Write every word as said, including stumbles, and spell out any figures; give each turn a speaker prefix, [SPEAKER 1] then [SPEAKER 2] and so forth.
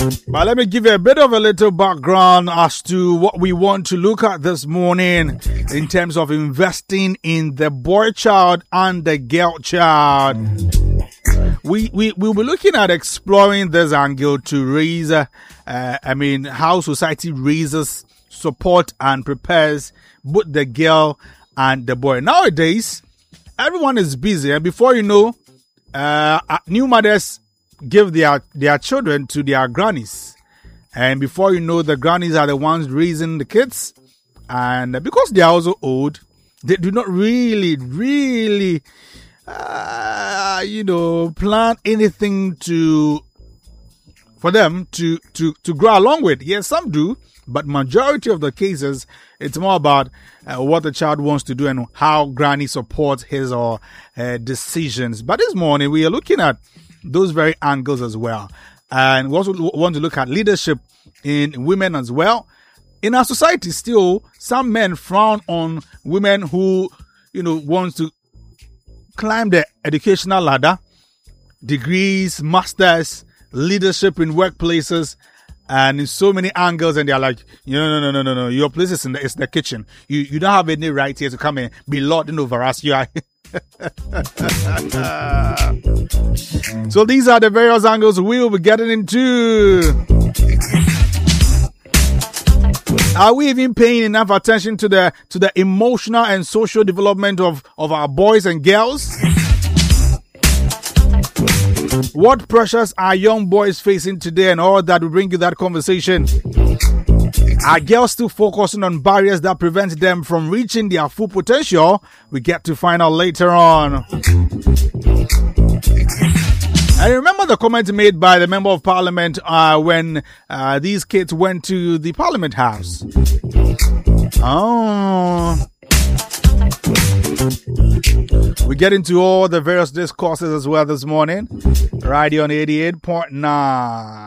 [SPEAKER 1] But let me give you a bit of a little background as to what we want to look at this morning in terms of investing in the boy child and the girl child. We, we, we'll be looking at exploring this angle to raise, uh, uh, I mean, how society raises, support and prepares both the girl and the boy. Nowadays, everyone is busy, and before you know, uh, new mothers give their, their children to their grannies. And before you know, the grannies are the ones raising the kids. And because they are also old, they do not really, really, uh, you know, plan anything to, for them to, to, to grow along with. Yes, some do, but majority of the cases, it's more about uh, what the child wants to do and how granny supports his or her decisions. But this morning, we are looking at those very angles as well. And we also want to look at leadership in women as well. In our society, still, some men frown on women who, you know, want to climb the educational ladder, degrees, masters, leadership in workplaces, and in so many angles. And they're like, no, no, no, no, no, no. Your place is in the, it's the kitchen. You, you don't have any right here to come and be lording over us. You are. So these are the various angles we will be getting into. Are we even paying enough attention to the to the emotional and social development of, of our boys and girls? What pressures are young boys facing today, and all that will bring you that conversation. Are girls still focusing on barriers that prevent them from reaching their full potential? We get to find out later on. I remember the comment made by the Member of Parliament uh, when uh, these kids went to the Parliament House. Oh. We get into all the various discourses as well this morning. Radio on eighty-eight point nine.